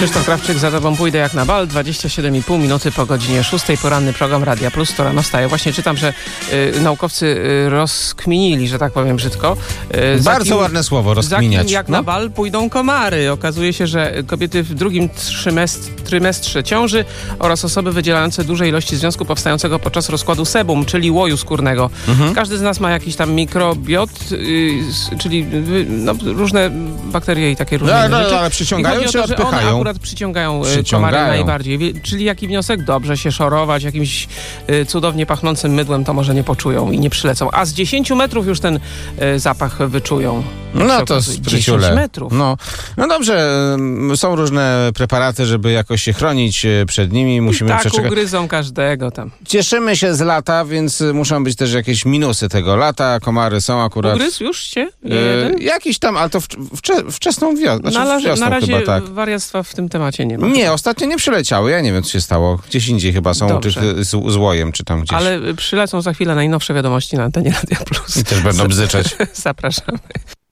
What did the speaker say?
Krzysztof Krawczyk, za tobą pójdę jak na bal. 27,5 minuty po godzinie 6. Poranny program Radia Plus, to rano wstaje. Właśnie czytam, że naukowcy rozkminili, że tak powiem brzydko. Bardzo ładne słowo, rozkminiać. Za kim jak na bal pójdą komary. Okazuje się, że kobiety w drugim trymestrze ciąży oraz osoby wydzielające duże ilości związku powstającego podczas rozkładu sebum, czyli łoju skórnego. Każdy z nas ma jakiś tam mikrobiot, czyli różne bakterie i takie różne rzeczy. Ale przyciągają czy odpychają? One odpychają? akurat przyciągają komary najbardziej. Czyli jaki wniosek? Dobrze się szorować jakimś cudownie pachnącym mydłem, to może nie poczują i nie przylecą. A z 10 metrów już ten zapach wyczują. No to spryciule. 10 metrów. No dobrze, są różne preparaty, żeby jakoś się chronić przed nimi. Musimy tak przeczekać. ugryzą każdego tam. Cieszymy się z lata, więc muszą być też jakieś minusy tego lata. Komary są akurat... Ugryzł już cię? Jakiś tam, ale to wczesną wiosną. Na razie chyba, tak. wariactwa w tym temacie nie ma. Nie, ostatnio nie przyleciały. Ja nie wiem, co się stało. Gdzieś indziej chyba są, z łojem, czy tam gdzieś. Ale przylecą za chwilę najnowsze wiadomości na antenie Radia Plus. I też będą bzyczeć. Zapraszamy.